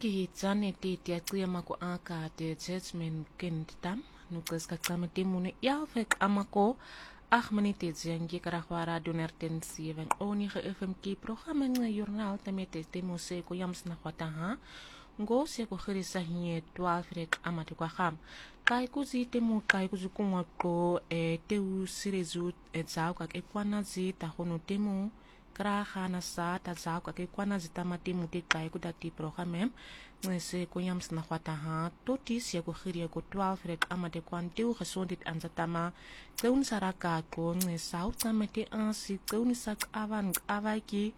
Kihitsane tiitia qiamako aka te judgment kentam nuqisqa qamatimune yafek amako ahmani tiziangi karahuara dunerten siven onige FMK programma nga journal tamete temose ko yamsna khwataha ngo se ko khirisa hiye 12 rek amate kwa kham kai kuzi temu kai kuzi kumwa ko teu sirezu etsau ka ekwana zi ta hono temu krahana sa ta zau ka ekwana zi tamate mute kai ku dati programme ngese ko yamsna khwataha totis ya ko khiria ko 12 rek amate kwan teu gesondit anzatama tseun saraka ko ngesau tamate ansi tseun sak avan avaki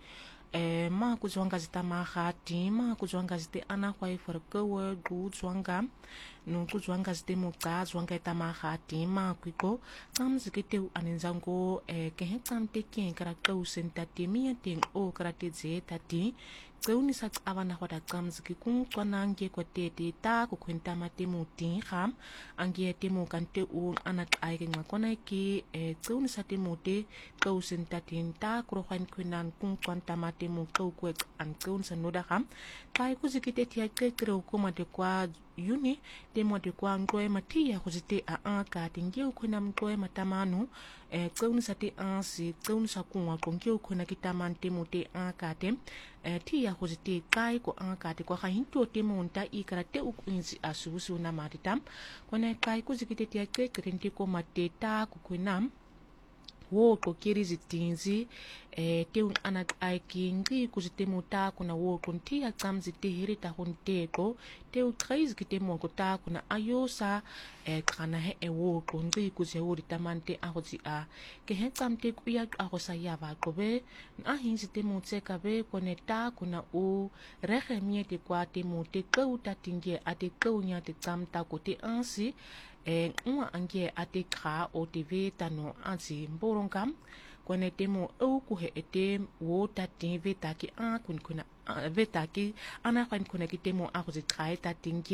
ma ku zwanga zitama khati ma ku zwanga zite ana khwai for ko gu zwanga no ku zwanga zite muka zwanga tama khati ma ku ko kamzikite aninzango ke hekamte ken kara ko sentati mi ting o karate ze tati tseuni sak avana khwada kamziki kun kwanange ko tete ta ku kwenta mate muti kham angie temu kante un ana ai ke ngakona ki tseuni sate mute ko sentati ta kro khan kwinan kun kwanta mate mu ko kwek an kun sanoda kham kai ku zikite tia ke kro ko mate kwa uni temo de kwa ngoe matia kuzite a ka tinge ukuna mtoe matamanu tseuni sate ansi tseuni sakunwa konge ukuna kitamante mute akate tia kuzite kai ko akate kwa hinto temo nta ikarate ukunzi asusu na maritam kone kai kuzikite tia ke krenti ko mateta kukunam wo ko kirizi tinzi teu anak aikingi kuzitemuta kuna wo kuntia kamzi tehirita hunteko teu treiz kitemo kota kuna ayosa kana he wo kungi kuzehuri tamante ahozi a ke he kamte kuya ahosa yava kobe na hinzi temu tseka be koneta kuna u rehe miete kwa temu te kauta tinge ate kaunya te kamta kote ansi nwa ange ate kha o tv tano ansi mborongam kone temo au kuhe ete wo tati vetaki a kun kuna vetaki ana kwan kuna kitemo a kuzi khai tatinge